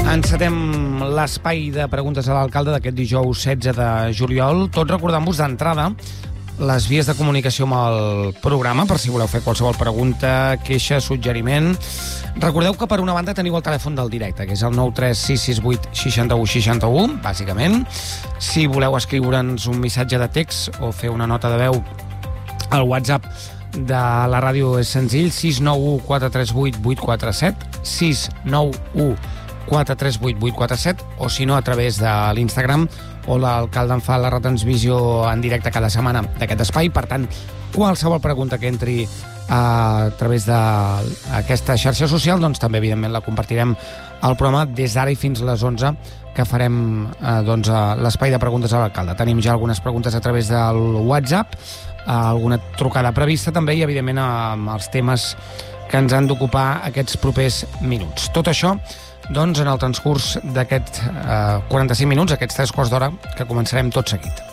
Encetem l'espai de preguntes a l'alcalde d'aquest dijous 16 de juliol. Tot recordant-vos d'entrada les vies de comunicació amb el programa, per si voleu fer qualsevol pregunta, queixa, suggeriment. Recordeu que per una banda teniu el telèfon del directe, que és el 93668 6161, bàsicament. Si voleu escriure'ns un missatge de text o fer una nota de veu, el WhatsApp de la ràdio és senzill, 691 438 847, 691 438 847, o si no a través de l'Instagram, o l'alcalde en fa la retransmissió en directe cada setmana d'aquest espai. Per tant, qualsevol pregunta que entri a través d'aquesta xarxa social, doncs també evidentment la compartirem al programa des d'ara i fins a les 11, que farem l'espai de preguntes a l'alcalde. Tenim ja algunes preguntes a través del WhatsApp, alguna trucada prevista també, i evidentment amb els temes que ens han d'ocupar aquests propers minuts. Tot això doncs en el transcurs d'aquests 45 minuts, aquests 3 quarts d'hora, que començarem tot seguit.